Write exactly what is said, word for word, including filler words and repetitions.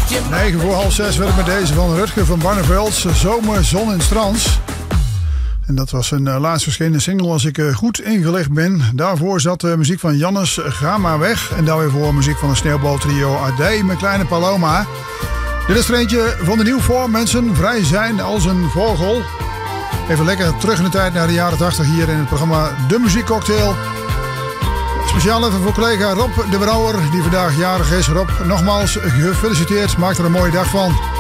negen voor half zes werd het met deze van Rutger van Barnevelds. Zomer, zon en strand. En dat was een uh, laatst verschenen single als ik uh, goed ingelegd ben. Daarvoor zat de uh, muziek van Jannes, Ga maar weg. En daar weer voor muziek van een sneeuwbaltrio Adé, mijn kleine Paloma. Dit is er eentje van de nieuw voor mensen. Vrij zijn als een vogel. Even lekker terug in de tijd naar de jaren tachtig hier in het programma De Muziekcocktail. Speciaal even voor collega Rob de Brouwer, die vandaag jarig is. Rob, nogmaals gefeliciteerd. Maak er een mooie dag van.